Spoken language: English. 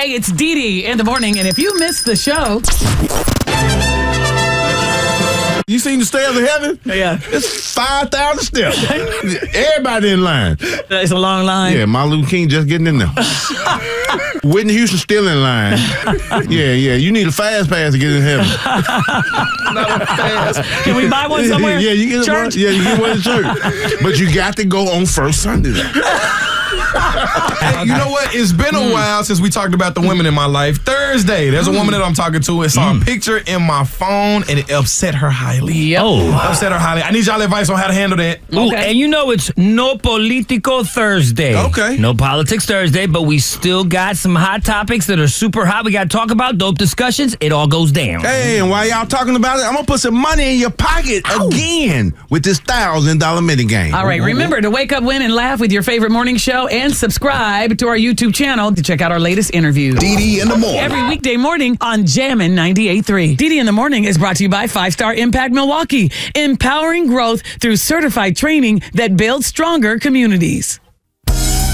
Hey, it's Dee Dee in the morning, and if you missed the show... You seen the stairs of heaven? Yeah. It's 5,000 steps. Everybody in line. It's a long line. Yeah, Martin Luther King just getting in there. Whitney Houston still in line. Yeah. You need a fast pass to get in heaven. Not a fast. Can we buy one somewhere? Yeah, you get one. Yeah, you get one in church. But you got to go on first Sunday. Hey, you know what? It's been a while since we talked about the women in my life. Thursday, there's a woman that I'm talking to. It saw a picture in my phone, and it upset her highly. Yep. Upset her highly. I need y'all advice on how to handle that. Ooh, and you know it's No Politico Thursday. Okay. No Politics Thursday, but we still got some hot topics that are super hot. We got to talk about dope discussions. It all goes down. Hey, and while y'all talking about it, I'm going to put some money in your pocket again with this $1,000 minute game. All right, remember to wake up, win, and laugh with your favorite morning show, and subscribe to our YouTube channel to check out our latest interview. Dee Dee in the morning. Every weekday morning on Jammin' 98.3. Dee Dee in the morning is brought to you by 5-Star Impact Milwaukee, empowering growth through certified training that builds stronger communities.